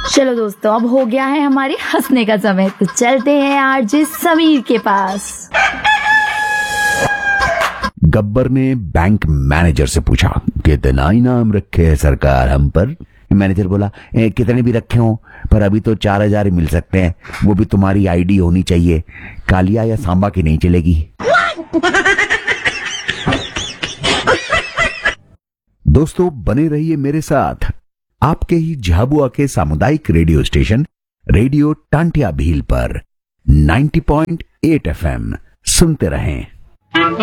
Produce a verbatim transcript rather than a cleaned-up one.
चलो दोस्तों, अब हो गया है हमारे हंसने का समय, तो चलते हैं आरजे समीर के पास। गब्बर ने बैंक मैनेजर से पूछा, कितना इनाम रखे है सरकार हम पर? मैनेजर बोला, ए, कितने भी रखे हो, पर अभी तो चार हजार ही मिल सकते हैं, वो भी तुम्हारी आईडी होनी चाहिए, कालिया या सांबा की नहीं चलेगी। दोस्तों बने रहिए मेरे साथ आपके ही झाबुआ के सामुदायिक radio station radio Tantia Bhil पर नब्बे पॉइंट आठ एफएम सुनते रहें।